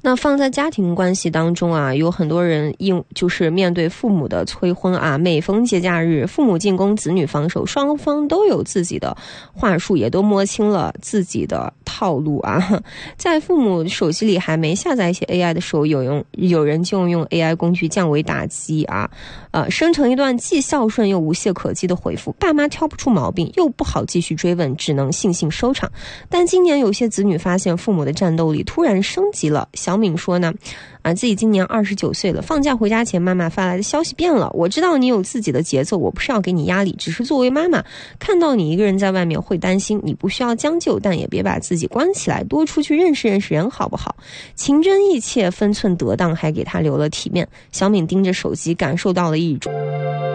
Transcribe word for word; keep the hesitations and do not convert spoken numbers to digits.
那放在家庭关系当中啊，有很多人应就是面对父母的催婚啊，每逢节假日，父母进攻，子女防守，双方都有自己的话术，也都摸清了自己的套路啊。在父母手机里还没下载一些 A I 的时候，有用有人就用 A I 工具降维打击啊，呃，生成一段既孝顺又无懈可击的回复，爸妈挑不出毛病，又不好继续追问，只能悻悻收场。但今年有些子女发现父母的战斗力突然升级了。小敏说呢，啊，自己今年二十九岁了，放假回家前妈妈发来的消息变了，我知道你有自己的节奏，我不是要给你压力，只是作为妈妈看到你一个人在外面会担心，你不需要将就，但也别把自己关起来，多出去认识认识人好不好？情真意切，分寸得当，还给他留了体面。小敏盯着手机，感受到了一种